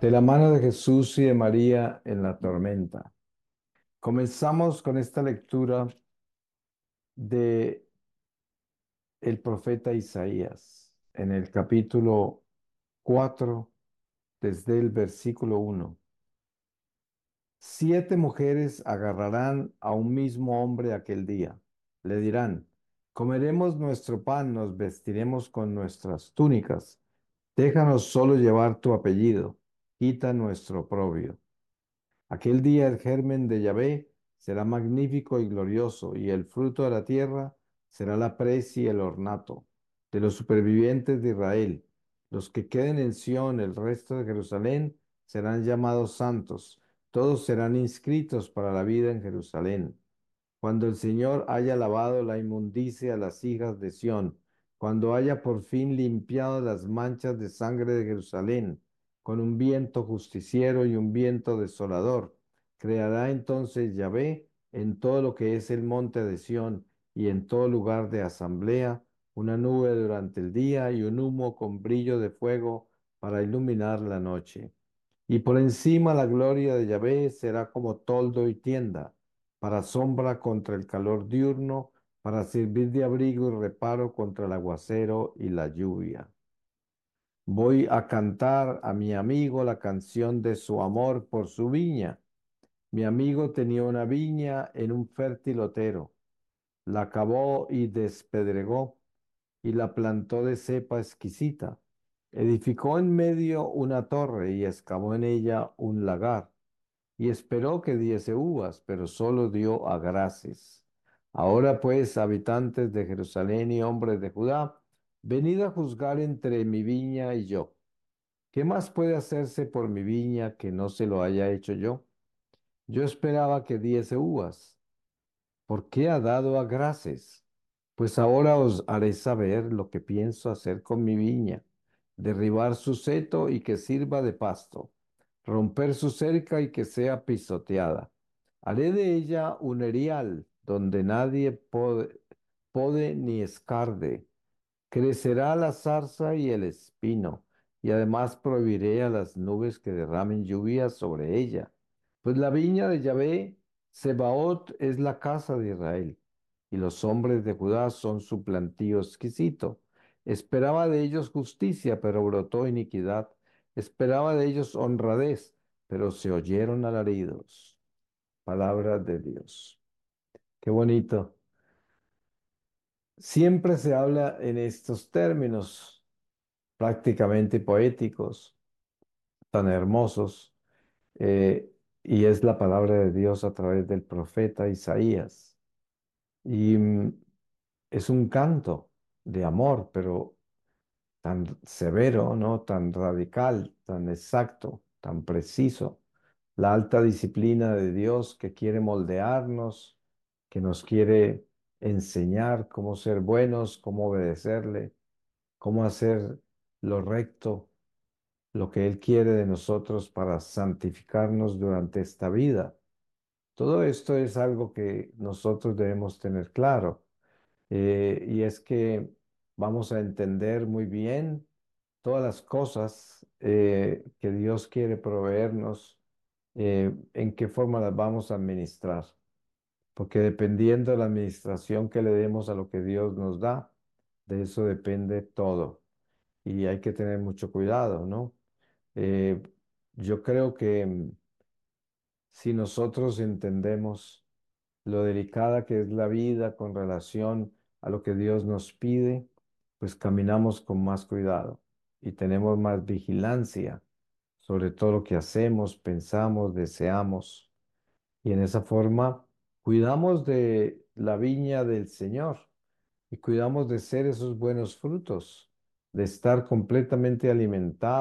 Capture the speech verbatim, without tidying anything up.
De la mano de Jesús y de María en la tormenta. Comenzamos con esta lectura de el profeta Isaías en el capítulo cuatro, desde el versículo uno. Siete mujeres agarrarán a un mismo hombre aquel día. Le dirán, comeremos nuestro pan, nos vestiremos con nuestras túnicas. Déjanos solo llevar tu apellido. Quita nuestro oprobio. Aquel día el germen de Yahvé será magnífico y glorioso, y el fruto de la tierra será la prez y el ornato de los supervivientes de Israel. Los que queden en Sión, el resto de Jerusalén, serán llamados santos. Todos serán inscritos para la vida en Jerusalén. Cuando el Señor haya lavado la inmundicia a las hijas de Sión, cuando haya por fin limpiado las manchas de sangre de Jerusalén, con un viento justiciero y un viento desolador, creará entonces Yahvé en todo lo que es el monte de Sión y en todo lugar de asamblea, una nube durante el día y un humo con brillo de fuego para iluminar la noche. Y por encima la gloria de Yahvé será como toldo y tienda, para sombra contra el calor diurno, para servir de abrigo y reparo contra el aguacero y la lluvia. Voy a cantar a mi amigo la canción de su amor por su viña. Mi amigo tenía una viña en un fértil otero. La cavó y despedregó y la plantó de cepa exquisita. Edificó en medio una torre y excavó en ella un lagar y esperó que diese uvas, pero solo dio agraces. Ahora pues, habitantes de Jerusalén y hombres de Judá, venid a juzgar entre mi viña y yo. ¿Qué más puede hacerse por mi viña que no se lo haya hecho yo? Yo esperaba que diese uvas. ¿Por qué ha dado agraces? Pues ahora os haré saber lo que pienso hacer con mi viña: derribar su seto y que sirva de pasto, romper su cerca y que sea pisoteada. Haré de ella un erial donde nadie pode, pode ni escarde. Crecerá la zarza y el espino, y además prohibiré a las nubes que derramen lluvias sobre ella. Pues la viña de Yahvé, Sebaot, es la casa de Israel, y los hombres de Judá son su plantío exquisito. Esperaba de ellos justicia, pero brotó iniquidad. Esperaba de ellos honradez, pero se oyeron alaridos. Palabra de Dios. Qué bonito. Siempre se habla en estos términos prácticamente poéticos, tan hermosos, eh, y es la palabra de Dios a través del profeta Isaías. Y mm, es un canto de amor, pero tan severo, ¿no? Tan radical, tan exacto, tan preciso. La alta disciplina de Dios que quiere moldearnos, que nos quiere enseñar cómo ser buenos, cómo obedecerle, cómo hacer lo recto, lo que Él quiere de nosotros para santificarnos durante esta vida. Todo esto es algo que nosotros debemos tener claro, eh, y es que vamos a entender muy bien todas las cosas eh, que Dios quiere proveernos, eh, en qué forma las vamos a administrar, porque dependiendo de la administración que le demos a lo que Dios nos da, de eso depende todo. Y hay que tener mucho cuidado, ¿no? Eh, yo creo que mm, si nosotros entendemos lo delicada que es la vida con relación a lo que Dios nos pide, pues caminamos con más cuidado y tenemos más vigilancia sobre todo lo que hacemos, pensamos, deseamos. Y en esa forma cuidamos de la viña del Señor y cuidamos de ser esos buenos frutos, de estar completamente alimentados